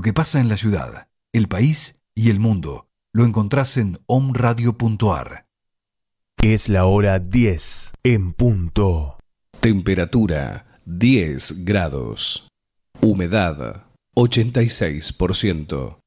Lo que pasa en la ciudad, el país y el mundo lo encontrás en omradio.ar. Es la hora 10 en punto. Temperatura 10 grados. Humedad 86%.